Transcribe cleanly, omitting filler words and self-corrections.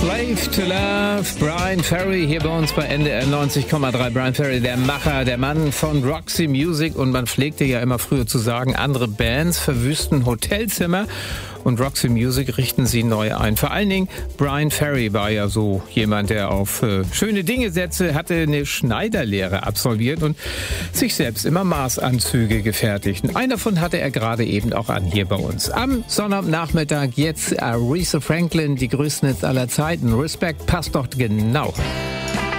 Slave to Love, Bryan Ferry hier bei uns bei NDR 90,3. Bryan Ferry, der Macher, der Mann von Roxy Music, und man pflegte ja immer früher zu sagen, andere Bands verwüsten Hotelzimmer und Roxy Music richten sie neu ein. Vor allen Dingen Bryan Ferry war ja so jemand, der auf schöne Dinge setzte, hatte eine Schneiderlehre absolviert und sich selbst immer Maßanzüge gefertigt. Einen davon hatte er gerade eben auch an hier bei uns. Am Sonnabendnachmittag jetzt Aretha Franklin, die größten Hits aller Zeiten. Respect passt doch genau.